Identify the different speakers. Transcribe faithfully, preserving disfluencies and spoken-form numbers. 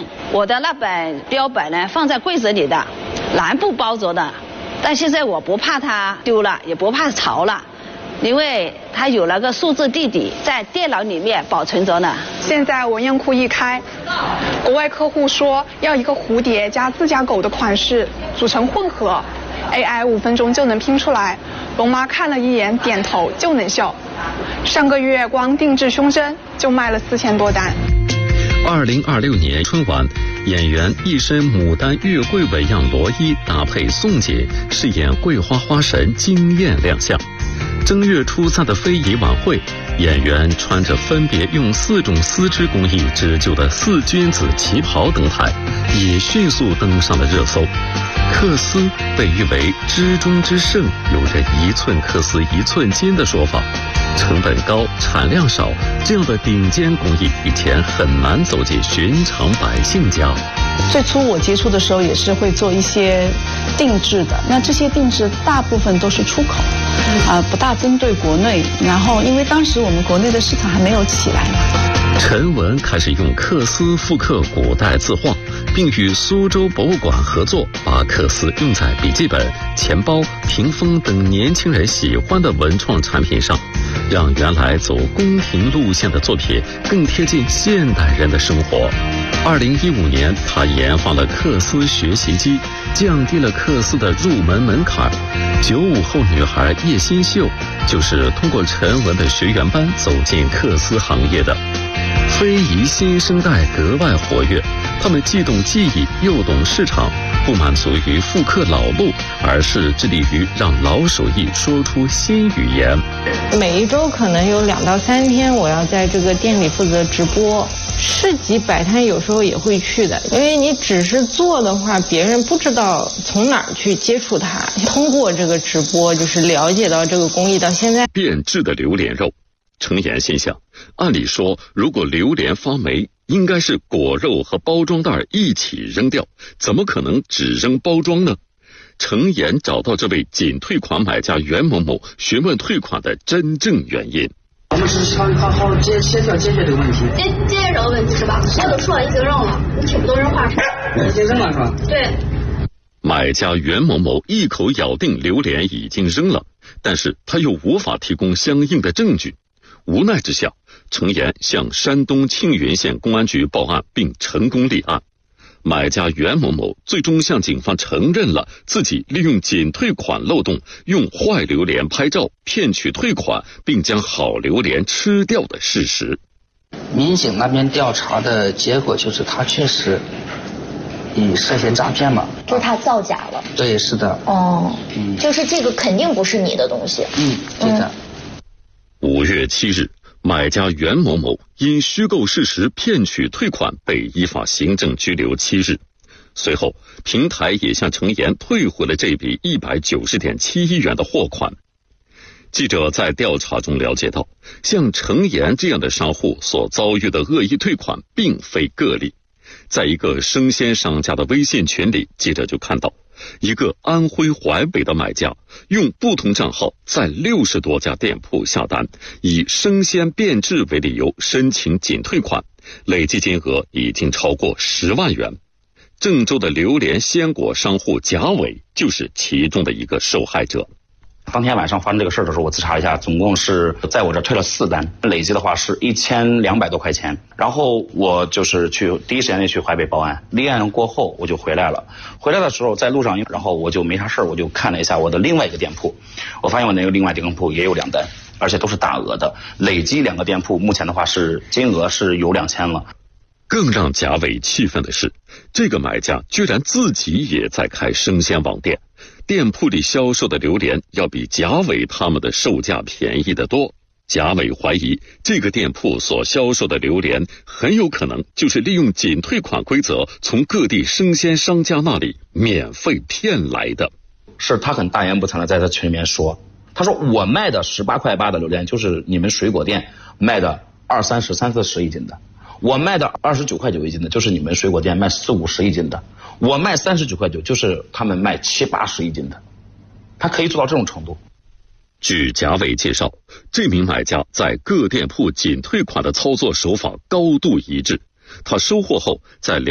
Speaker 1: 前我的那本标本呢放在柜子里的，蓝布包着的，但现在我不怕它丢了，也不怕潮了，因为它有了个数字地底，在电脑里面保存着呢。
Speaker 2: 现在文件库一开，国外客户说要一个蝴蝶加自家狗的款式组成混合 ，A I 五分钟就能拼出来。龙妈看了一眼，点头就能笑。上个月光定制胸针就卖了四千多单。
Speaker 3: 二零二六年春晚，演员一身牡丹月桂纹样罗衣搭配宋姐饰演桂花花神惊艳亮相。正月初三的非遗晚会，演员穿着分别用四种丝织工艺织就的四君子旗袍登台，也迅速登上了热搜。缂丝被誉为织中之圣，有着一寸缂丝一寸金的说法。成本高、产量少，这样的顶尖工艺以前很难走进寻常百姓家。
Speaker 4: 最初我接触的时候也是会做一些定制的，那这些定制大部分都是出口，啊、呃，不大针对国内。然后因为当时我们国内的市场还没有起来嘛。
Speaker 3: 陈文开始用缂丝复刻古代字画，并与苏州博物馆合作，把缂丝用在笔记本、钱包、屏风等年轻人喜欢的文创产品上，让原来走宫廷路线的作品更贴近现代人的生活。二零一五年，他研发了缂丝学习机，降低了缂丝的入门门槛。九五后女孩叶新秀就是通过陈文的学员班走进缂丝行业的。非遗新生代格外活跃，他们既懂技艺又懂市场，不满足于复刻老路，而是致力于让老手艺说出新语言。
Speaker 5: 每一周可能有两到三天，我要在这个店里负责直播。市集摆摊有时候也会去的，因为你只是做的话，别人不知道从哪儿去接触它。通过这个直播，就是了解到这个工艺到现在。
Speaker 3: 变质的榴莲肉，程岩心想，按理说，如果榴莲发霉，应该是果肉和包装袋一起扔掉，怎么可能只扔包装呢？程岩找到这位仅退款买家袁某某，询问退款的真正原因。
Speaker 6: 我们是想好好解协调解决这个问题，
Speaker 7: 解解决这个问题是吧？我都说已经扔了，你听不懂人话是吧？
Speaker 6: 已经扔了是吧？
Speaker 7: 对。
Speaker 3: 买家袁某某一口咬定榴莲已经扔了，但是他又无法提供相应的证据。无奈之下，程岩向山东青云县公安局报案，并成功立案。买家袁某某最终向警方承认了自己利用仅退款漏洞，用坏榴莲拍照骗取退款，并将好榴莲吃掉的事实。
Speaker 6: 民警那边调查的结果就是他确实以涉嫌诈骗嘛，
Speaker 7: 就是他造假了。
Speaker 6: 对，是的。
Speaker 7: 哦，嗯，就是这个肯定不是你的东西。
Speaker 6: 嗯，对的。
Speaker 3: 五、嗯、月七日，买家袁某某因虚构事实骗取退款被依法行政拘留七日。随后，平台也向程岩退回了这笔一百九十点七一元的货款。记者在调查中了解到，像程岩这样的商户所遭遇的恶意退款并非个例。在一个生鲜商家的微信群里，记者就看到一个安徽淮北的买家用不同账号在六十多家店铺下单，以生鲜变质为理由申请仅退款，累计金额已经超过十万元。郑州的榴莲鲜果商户贾伟就是其中的一个受害者。
Speaker 8: 当天晚上发生这个事儿的时候，我自查一下，总共是在我这退了四单，累计的话是一千两百多块钱。然后我就是去第一时间内去淮北报案，立案过后我就回来了。回来的时候在路上，然后我就没啥事儿，我就看了一下我的另外一个店铺，我发现我那个另外一个店铺也有两单，而且都是大额的，累计两个店铺目前的话是金额是有两千了。
Speaker 3: 更让贾伟气愤的是，这个买家居然自己也在开生鲜网店，店铺里销售的榴莲要比贾伟他们的售价便宜得多。贾伟怀疑这个店铺所销售的榴莲很有可能就是利用仅退款规则从各地生鲜商家那里免费骗来的。
Speaker 8: 是他很大言不惭的在他群里面说，他说我卖的十八块八的榴莲就是你们水果店卖的二三十三四十一斤的，我卖的二十九块九一斤的就是你们水果店卖四五十一斤的，我卖三十九块九就是他们卖七八十一斤的，他可以做到这种程度。
Speaker 3: 据贾伟介绍，这名买家在各店铺仅退款的操作手法高度一致，他收货后在